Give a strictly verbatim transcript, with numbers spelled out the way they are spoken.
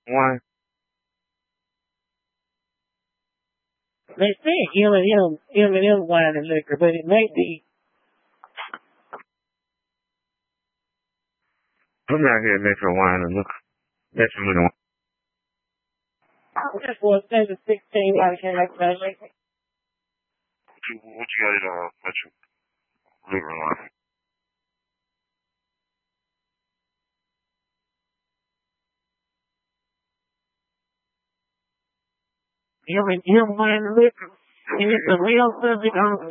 Wine. They say M and M, M and M wine and liquor, but it may be. I'm out here making wine and liquor. That's what we want. Just for seven sixteen, I can make that liquor. What you, what you got in uh, what you liquor wine? M and M wine and liquor, and it's a real subject on